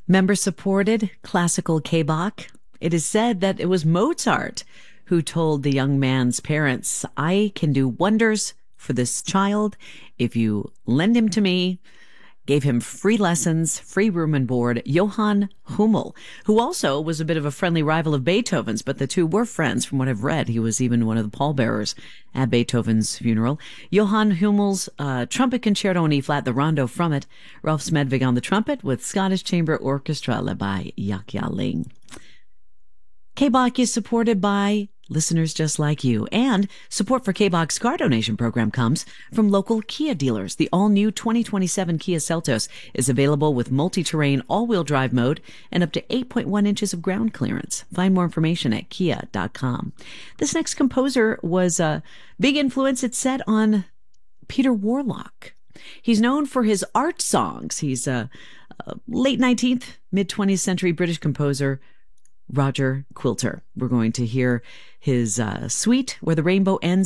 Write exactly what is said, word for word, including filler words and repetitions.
Member-supported classical K-Bach. It is said that it was Mozart who told the young man's parents, I can do wonders for this child if you lend him to me. Gave him free lessons, free room and board. Johann Hummel, who also was a bit of a friendly rival of Beethoven's, but the two were friends from what I've read. He was even one of the pallbearers at Beethoven's funeral. Johann Hummel's uh, trumpet concerto in E-flat, the rondo from it. Ralph Smedvig on the trumpet with Scottish Chamber Orchestra led by Yaqia Ling. K-Bach is supported by listeners just like you, and support for K-Bach's car donation program comes from local Kia dealers. The all-new twenty twenty-seven Kia Seltos is available with multi-terrain all-wheel drive mode and up to eight point one inches of ground clearance. Find more information at kia dot com. This next composer was a big influence, it's said, on Peter Warlock. He's known for his art songs. He's a, a late nineteenth, mid-twentieth century British composer, Roger Quilter. We're going to hear his uh, suite, Where the Rainbow Ends